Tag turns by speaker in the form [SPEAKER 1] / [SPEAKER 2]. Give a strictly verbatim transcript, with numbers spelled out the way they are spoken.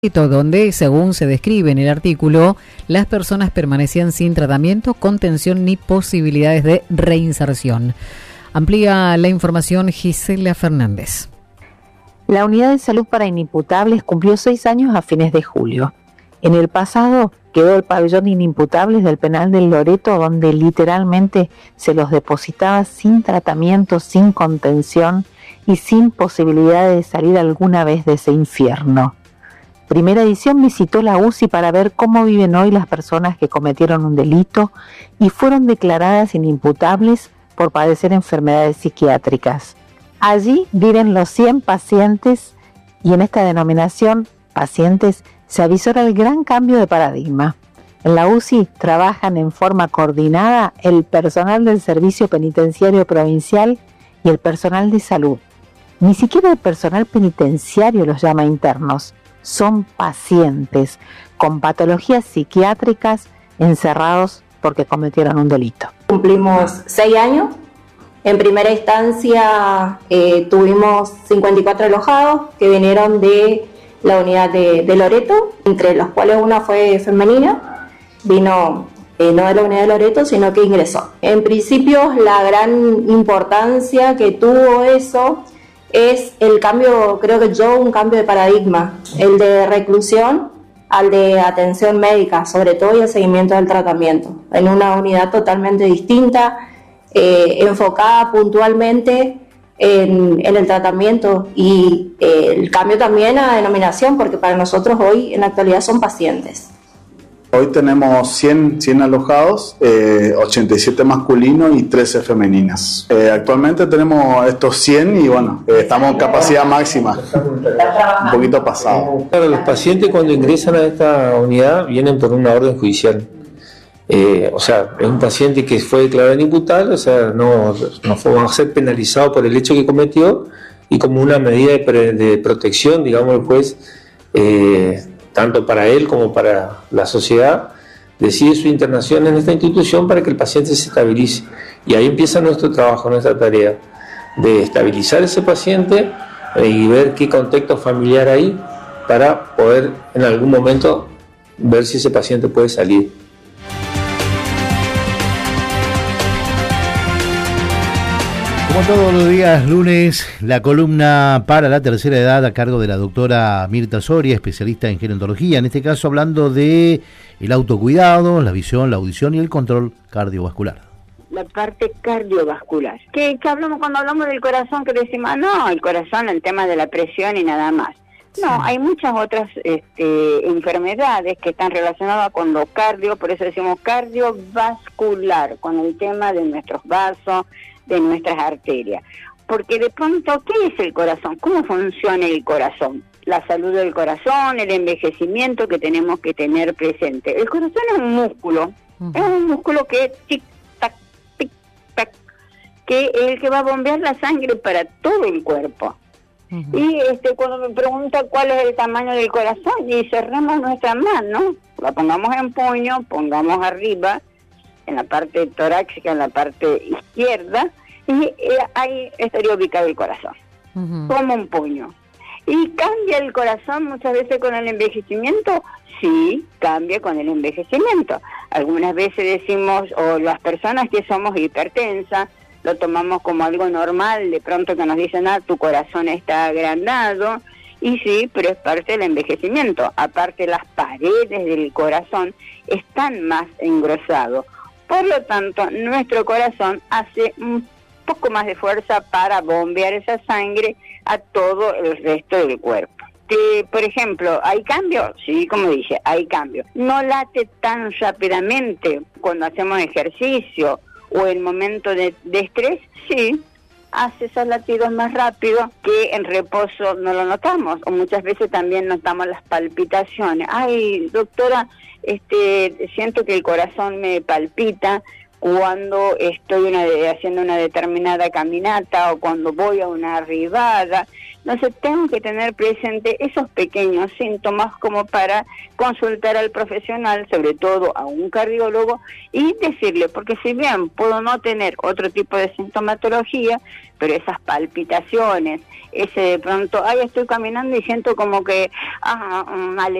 [SPEAKER 1] donde, según se describe en el artículo, las personas permanecían sin tratamiento, contención ni posibilidades de reinserción. Amplía la información Gisela Fernández.
[SPEAKER 2] La Unidad de Salud para Inimputables cumplió seis años a fines de julio. En el pasado quedó el pabellón de inimputables del penal del Loreto, donde literalmente se los depositaba sin tratamiento, sin contención y sin posibilidad de salir alguna vez de ese infierno. Primera Edición visitó la U C I para ver cómo viven hoy las personas que cometieron un delito y fueron declaradas inimputables por padecer enfermedades psiquiátricas. Allí viven los cien pacientes y en esta denominación, pacientes, se avisora el gran cambio de paradigma. En la U C I trabajan en forma coordinada el personal del Servicio Penitenciario Provincial y el personal de salud. Ni siquiera el personal penitenciario los llama internos. Son pacientes con patologías psiquiátricas encerrados porque cometieron un delito.
[SPEAKER 3] Cumplimos seis años. En primera instancia eh, tuvimos cincuenta y cuatro alojados que vinieron de la unidad de, de Loreto, entre los cuales una fue femenina, vino eh, no de la unidad de Loreto, sino que ingresó. En principio, la gran importancia que tuvo eso es el cambio, creo que yo, un cambio de paradigma, el de reclusión al de atención médica, sobre todo, y el seguimiento del tratamiento, en una unidad totalmente distinta, eh, enfocada puntualmente en, en el tratamiento y eh, el cambio también a denominación, porque para nosotros hoy en la actualidad son pacientes.
[SPEAKER 4] Hoy tenemos cien, cien alojados, eh, ochenta y siete masculinos y trece femeninas. Eh, actualmente tenemos estos cien y bueno, eh, estamos en capacidad máxima, un poquito pasado.
[SPEAKER 5] Claro, los pacientes cuando ingresan a esta unidad vienen por una orden judicial. Eh, o sea, es un paciente que fue declarado inimputable, o sea, no, no fue, va a ser penalizado por el hecho que cometió y como una medida de, pre, de protección, digamos, el juez... Eh, tanto para él como para la sociedad, decide su internación en esta institución para que el paciente se estabilice. Y ahí empieza nuestro trabajo, nuestra tarea, de estabilizar ese paciente y ver qué contexto familiar hay para poder en algún momento ver si ese paciente puede salir.
[SPEAKER 6] Como todos los días lunes, la columna para la tercera edad a cargo de la doctora Mirta Soria, especialista en gerontología, en este caso hablando de el autocuidado, la visión, la audición y el control cardiovascular.
[SPEAKER 7] La parte cardiovascular. ¿Qué, qué hablamos cuando hablamos del corazón? Que decimos, no, el corazón, el tema de la presión y nada más. No, sí. Hay muchas otras este, enfermedades que están relacionadas con lo cardio, por eso decimos cardiovascular, con el tema de nuestros vasos, de nuestras arterias. Porque de pronto, ¿qué es el corazón? ¿Cómo funciona el corazón? La salud del corazón, el envejecimiento que tenemos que tener presente. El corazón es un músculo, uh-huh. es un músculo que tic-tac, tic-tac, que es el que va a bombear la sangre para todo el cuerpo. Uh-huh. Y este cuando me pregunta cuál es el tamaño del corazón, y cerramos nuestra mano, la pongamos en puño, pongamos arriba, en la parte torácica, en la parte izquierda, y eh, ahí estaría ubicado el corazón, uh-huh. como un puño. ¿Y cambia el corazón muchas veces con el envejecimiento? Sí, cambia con el envejecimiento. Algunas veces decimos, o las personas que somos hipertensas, lo tomamos como algo normal, de pronto que nos dicen, ah, tu corazón está agrandado, y sí, pero es parte del envejecimiento. Aparte, las paredes del corazón están más engrosados. Por lo tanto, nuestro corazón hace un poco más de fuerza para bombear esa sangre a todo el resto del cuerpo. Que, por ejemplo, ¿hay cambio? Sí, como dije, hay cambio. No late tan rápidamente cuando hacemos ejercicio o en momentos de, de estrés, sí, hace esos latidos más rápidos que en reposo no lo notamos. O muchas veces también notamos las palpitaciones. Ay, doctora, este siento que el corazón me palpita cuando estoy una de, haciendo una determinada caminata o cuando voy a una arribada. Entonces tengo que tener presente esos pequeños síntomas como para consultar al profesional, sobre todo a un cardiólogo, y decirle, porque si bien puedo no tener otro tipo de sintomatología, pero esas palpitaciones, ese de pronto, ay, estoy caminando y siento como que, ah, mal